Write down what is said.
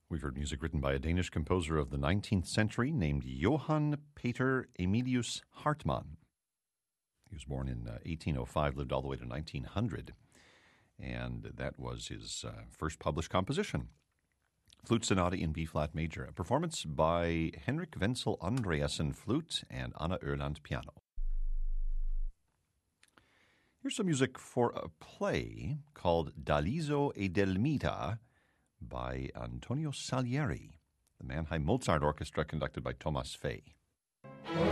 We've heard music written by a Danish composer of the 19th century named Johann Peter Emilius Hartmann. He was born in 1805, lived all the way to 1900, and that was his first published composition. Flute Sonata in B-flat major, a performance by Henrik Wenzel Andreasen flute and Anna Öland piano. Here's some music for a play called Daliso e Delmita by Antonio Salieri, the Mannheim Mozart Orchestra conducted by Thomas Fay.